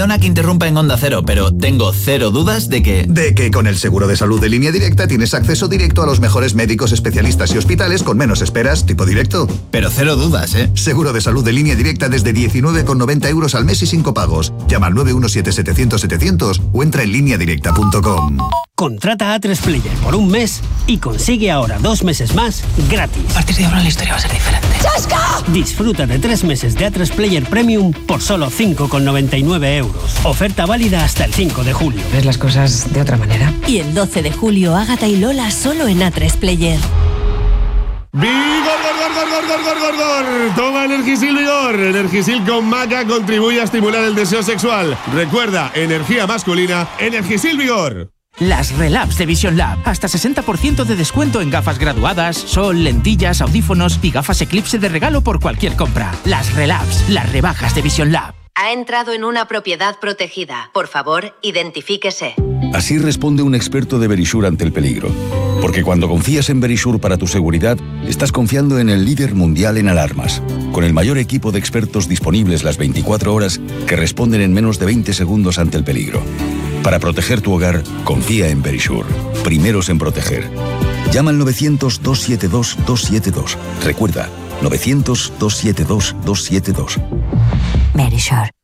Perdona que interrumpa en Onda Cero, pero tengo cero dudas de que... De que con el seguro de salud de Línea Directa tienes acceso directo a los mejores médicos, especialistas y hospitales con menos esperas, tipo directo. Pero cero dudas, ¿eh? Seguro de salud de Línea Directa desde 19,90 € al mes y sin copagos. Llama al 917-700-700 o entra en lineadirecta.com. Contrata A3 Player por un mes y consigue ahora 2 meses más gratis. A partir de ahora la historia va a ser diferente. ¡Chasca! Disfruta de 3 meses de A3 Player Premium por solo 5,99 €. Oferta válida hasta el 5 de julio. ¿Ves las cosas de otra manera? Y el 12 de julio, Ágata y Lola solo en A3 Player. ¡Vigor, gor! Toma Energisil Vigor. Energisil con maca contribuye a estimular el deseo sexual. Recuerda, energía masculina, Energisil Vigor. Las Relabs de Vision Lab. Hasta 60% de descuento en gafas graduadas, sol, lentillas, audífonos y gafas Eclipse de regalo por cualquier compra. Las Relabs, las rebajas de Vision Lab. Ha entrado en una propiedad protegida. Por favor, identifíquese. Así responde un experto de Verisure ante el peligro. Porque cuando confías en Verisure para tu seguridad, estás confiando en el líder mundial en alarmas, con el mayor equipo de expertos disponibles las 24 horas que responden en menos de 20 segundos ante el peligro. Para proteger tu hogar, confía en Verisure. Primeros en proteger. Llama al 900-272-272. Recuerda, 900-272-272. Verisure.